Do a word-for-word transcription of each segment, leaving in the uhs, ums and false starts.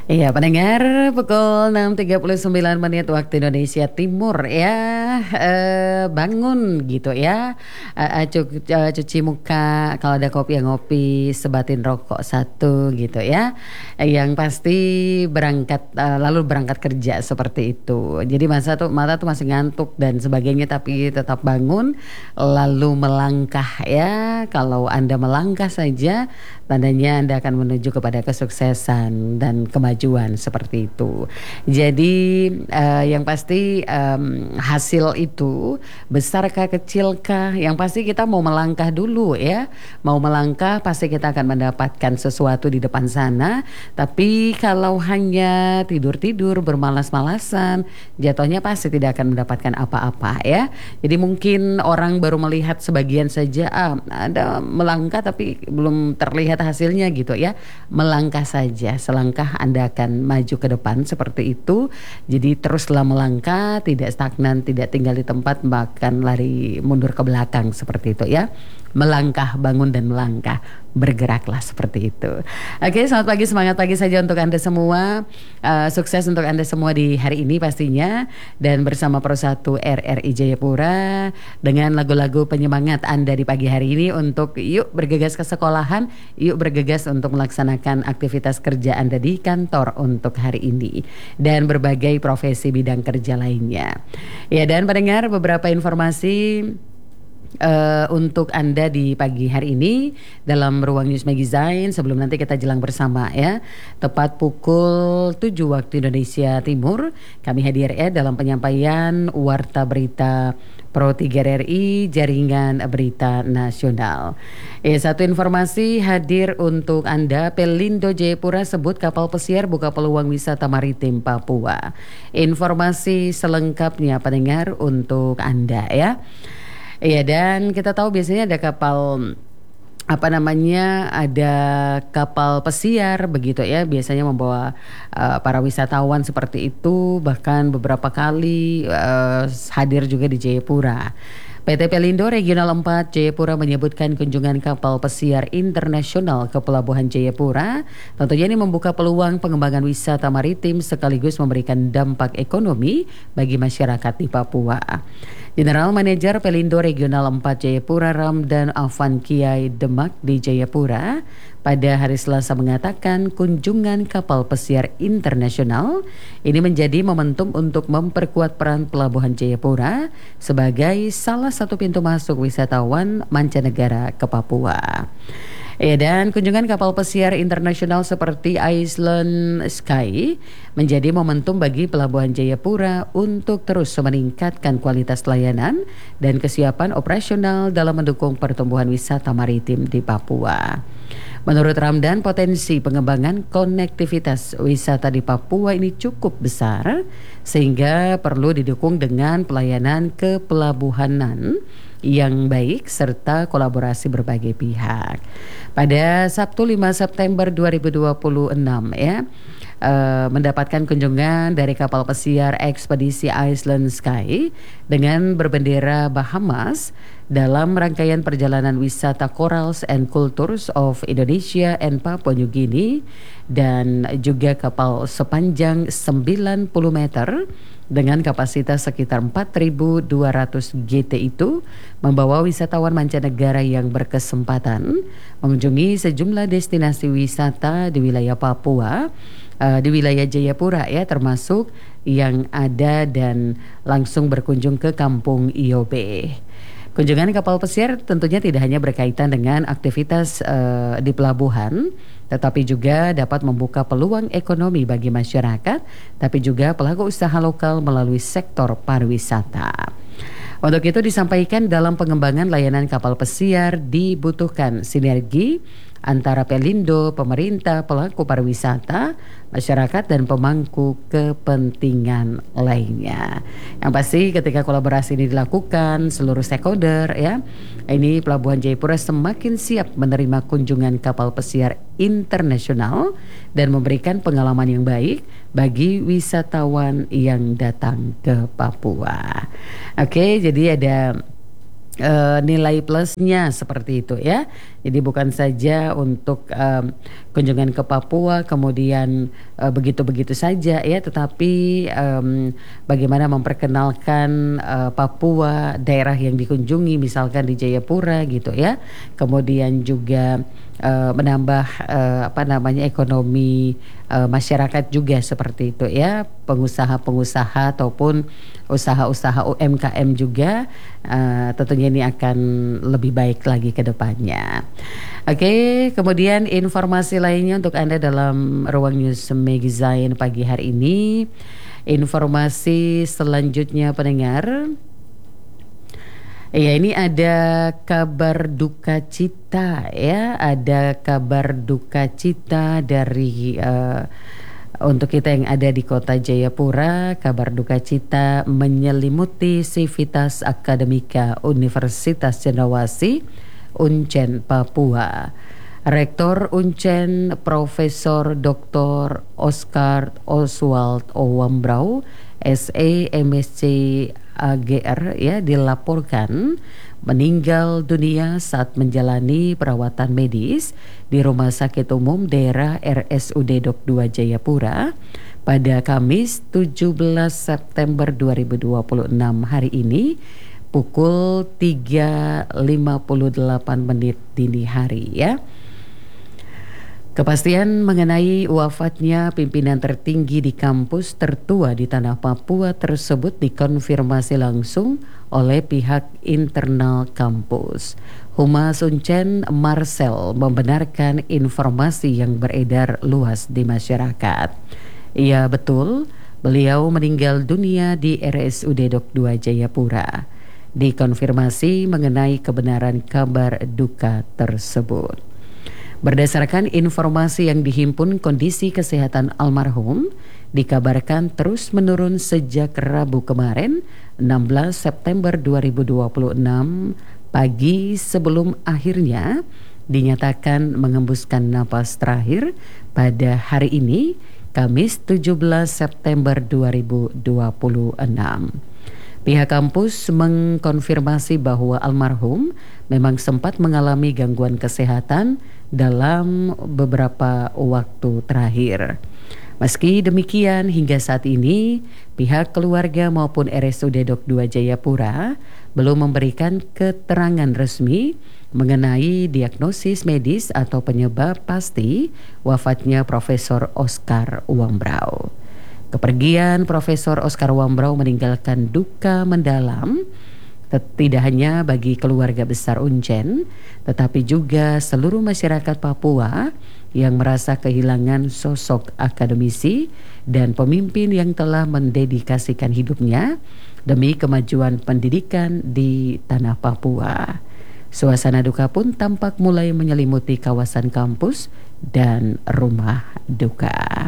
Iya, pendengar pukul enam tiga puluh sembilan menit waktu Indonesia Timur ya. Eh, bangun gitu ya. Eh, eh, cu- eh, cuci muka, kalau ada kopi ya ngopi, sebatin rokok satu gitu ya. Eh, yang pasti berangkat eh, lalu berangkat kerja seperti itu. Jadi masa tuh mata tuh masih ngantuk dan sebagainya tapi tetap bangun lalu melangkah ya. Kalau Anda melangkah saja tandanya Anda akan menuju kepada kesuksesan dan kemajuan seperti itu. Jadi eh, yang pasti em, hasil itu besarkah kecilkah, yang pasti kita mau melangkah dulu ya. Mau melangkah pasti kita akan mendapatkan sesuatu di depan sana. Tapi kalau hanya tidur-tidur bermalas-malasan, jatuhnya pasti tidak akan mendapatkan apa-apa ya. Jadi mungkin orang baru melihat sebagian saja, ah, ada melangkah tapi belum terlihat hasilnya gitu ya. Melangkah saja, selangkah Anda akan maju ke depan seperti itu. Jadi teruslah melangkah, tidak stagnan, tidak tinggal di tempat, bahkan lari mundur ke belakang seperti itu ya. Melangkah, bangun dan melangkah, bergeraklah seperti itu. Oke, selamat pagi, semangat pagi saja untuk Anda semua. Uh, sukses untuk Anda semua di hari ini pastinya. Dan bersama Pro satu R R I Jayapura dengan lagu-lagu penyemangat Anda di pagi hari ini untuk yuk bergegas ke sekolahan, yuk bergegas untuk melaksanakan aktivitas kerja Anda di kantor untuk hari ini dan berbagai profesi bidang kerja lainnya. Ya, dan pendengar, beberapa informasi Uh, untuk Anda di pagi hari ini dalam ruang News Magazine sebelum nanti kita jelang bersama ya. Tepat pukul tujuh waktu Indonesia Timur kami hadir ya dalam penyampaian Warta Berita Pro tiga R R I Jaringan Berita Nasional. Eh, satu informasi hadir untuk Anda. Pelindo Jayapura sebut kapal pesiar buka peluang wisata maritim Papua. Informasi selengkapnya pendengar untuk Anda ya. Iya, dan kita tahu biasanya ada kapal apa namanya ada kapal pesiar begitu ya, biasanya membawa uh, para wisatawan seperti itu, bahkan beberapa kali uh, hadir juga di Jayapura. P T Pelindo Regional empat Jayapura menyebutkan kunjungan kapal pesiar internasional ke Pelabuhan Jayapura tentunya ini membuka peluang pengembangan wisata maritim sekaligus memberikan dampak ekonomi bagi masyarakat di Papua. General Manager Pelindo Regional empat Jayapura Ramdan Afan Kiai Demak di Jayapura pada hari Selasa mengatakan kunjungan kapal pesiar internasional ini menjadi momentum untuk memperkuat peran Pelabuhan Jayapura sebagai salah satu pintu masuk wisatawan mancanegara ke Papua. Ya, dan kunjungan kapal pesiar internasional seperti Island Sky menjadi momentum bagi Pelabuhan Jayapura untuk terus meningkatkan kualitas layanan dan kesiapan operasional dalam mendukung pertumbuhan wisata maritim di Papua. Menurut Ramdan, potensi pengembangan konektivitas wisata di Papua ini cukup besar sehingga perlu didukung dengan pelayanan kepelabuhanan yang baik serta kolaborasi berbagai pihak. Pada Sabtu lima September dua ribu dua puluh enam ya, Uh, mendapatkan kunjungan dari kapal pesiar ekspedisi Island Sky dengan berbendera Bahamas dalam rangkaian perjalanan wisata Corals and Cultures of Indonesia and Papua New Guinea, dan juga kapal sepanjang sembilan puluh meter dengan kapasitas sekitar empat ribu dua ratus G T itu membawa wisatawan mancanegara yang berkesempatan mengunjungi sejumlah destinasi wisata di wilayah Papua, uh, di wilayah Jayapura ya, termasuk yang ada dan langsung berkunjung ke Kampung I O B. Kunjungan kapal pesiar tentunya tidak hanya berkaitan dengan aktivitas uh, di pelabuhan, tetapi juga dapat membuka peluang ekonomi bagi masyarakat, tapi juga pelaku usaha lokal melalui sektor pariwisata. Untuk itu disampaikan dalam pengembangan layanan kapal pesiar dibutuhkan sinergi antara Pelindo, pemerintah, pelaku pariwisata, masyarakat dan pemangku kepentingan lainnya. Yang pasti ketika kolaborasi ini dilakukan seluruh stakeholder ya, ini Pelabuhan Jayapura semakin siap menerima kunjungan kapal pesiar internasional dan memberikan pengalaman yang baik bagi wisatawan yang datang ke Papua. Oke, jadi ada Uh, nilai plusnya seperti itu ya. Jadi bukan saja untuk um, kunjungan ke Papua kemudian uh, begitu-begitu saja ya, tetapi um, bagaimana memperkenalkan uh, Papua, daerah yang dikunjungi misalkan di Jayapura gitu ya. Kemudian juga uh, menambah uh, apa namanya ekonomi uh, masyarakat juga seperti itu ya, pengusaha-pengusaha ataupun usaha-usaha U M K M juga uh, tentunya ini akan lebih baik lagi ke depannya. Oke, kemudian informasi lainnya untuk Anda dalam Ruang News Magazine pagi hari ini. Informasi selanjutnya pendengar, ya ini ada kabar duka cita ya, ada kabar duka cita dari uh, untuk kita yang ada di kota Jayapura. Kabar duka cita menyelimuti Sivitas Akademika Universitas Cendrawasih Uncen Papua. Rektor Uncen Profesor Doktor Oscar Oswald Owambrau S E M S C A G R ya dilaporkan meninggal dunia saat menjalani perawatan medis di Rumah Sakit Umum Daerah R S U D Dok dua Jayapura pada Kamis tujuh belas September dua ribu dua puluh enam hari ini pukul tiga lima puluh delapan menit dini hari ya. Kepastian mengenai wafatnya pimpinan tertinggi di kampus tertua di tanah Papua tersebut dikonfirmasi langsung oleh pihak internal kampus. Humas Uncen Marcel membenarkan informasi yang beredar luas di masyarakat. Iya betul, beliau meninggal dunia di R S U D Dok dua Jayapura. Dikonfirmasi mengenai kebenaran kabar duka tersebut. Berdasarkan informasi yang dihimpun, kondisi kesehatan almarhum dikabarkan terus menurun sejak Rabu kemarin enam belas September dua ribu dua puluh enam pagi sebelum akhirnya dinyatakan mengembuskan napas terakhir pada hari ini Kamis tujuh belas September dua ribu dua puluh enam. Pihak kampus mengkonfirmasi bahwa almarhum memang sempat mengalami gangguan kesehatan dalam beberapa waktu terakhir. Meski demikian, hingga saat ini pihak keluarga maupun R S U D Dok dua Jayapura belum memberikan keterangan resmi mengenai diagnosis medis atau penyebab pasti wafatnya Profesor Oscar Owambrau. Kepergian Profesor Oscar Owambrau meninggalkan duka mendalam tidak hanya bagi keluarga besar Uncen, tetapi juga seluruh masyarakat Papua yang merasa kehilangan sosok akademisi dan pemimpin yang telah mendedikasikan hidupnya demi kemajuan pendidikan di tanah Papua. Suasana duka pun tampak mulai menyelimuti kawasan kampus dan rumah duka.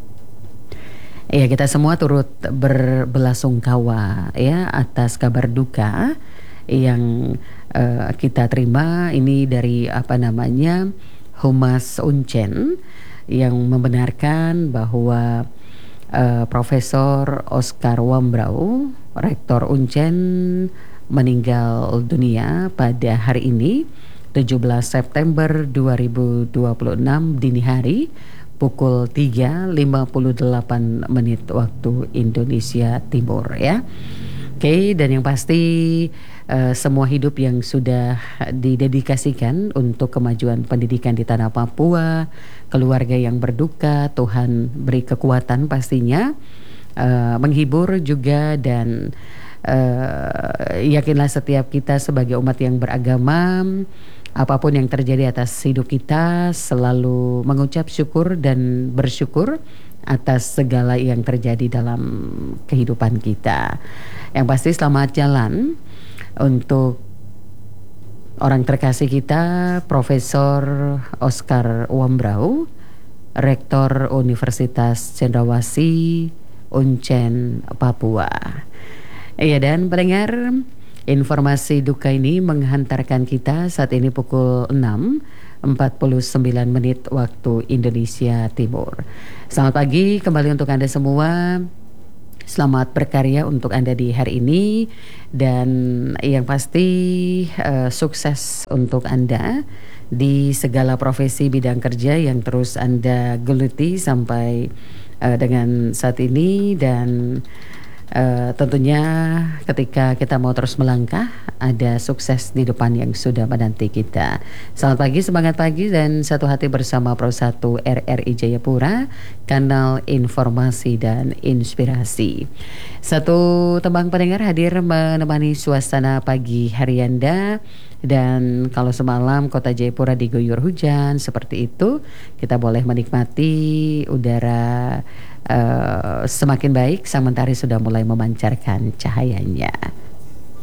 Ya, kita semua turut berbelasungkawa ya atas kabar duka yang uh, kita terima ini dari apa namanya Humas Uncen yang membenarkan bahwa uh, Profesor Oscar Owambrau, Rektor Uncen, meninggal dunia pada hari ini tujuh belas September dua ribu dua puluh enam dini hari pukul tiga lima puluh delapan menit waktu Indonesia Timur ya. Oke, dan yang pasti uh, semua hidup yang sudah didedikasikan untuk kemajuan pendidikan di tanah Papua, keluarga yang berduka, Tuhan beri kekuatan pastinya, uh, menghibur juga, dan uh, yakinlah setiap kita sebagai umat yang beragama, apapun yang terjadi atas hidup kita, selalu mengucap syukur dan bersyukur atas segala yang terjadi dalam kehidupan kita. Yang pasti selamat jalan untuk orang terkasih kita, Profesor Oscar Owambrau, Rektor Universitas Cendrawasih Uncen Papua. Iya, dan pendengar, informasi duka ini menghantarkan kita saat ini pukul enam empat puluh sembilan menit waktu Indonesia Timur. Selamat pagi kembali untuk Anda semua. Selamat berkarya untuk Anda di hari ini dan yang pasti uh, sukses untuk Anda di segala profesi bidang kerja yang terus Anda geluti sampai uh, dengan saat ini dan Uh, tentunya ketika kita mau terus melangkah ada sukses di depan yang sudah menanti kita. Selamat pagi, semangat pagi dan satu hati bersama Pro satu R R I Jayapura, kanal informasi dan inspirasi. Satu tembang pendengar hadir menemani suasana pagi hari Anda. Dan kalau semalam kota Jayapura diguyur hujan seperti itu, kita boleh menikmati udara uh, semakin baik, sang mentari sudah mulai memancarkan cahayanya.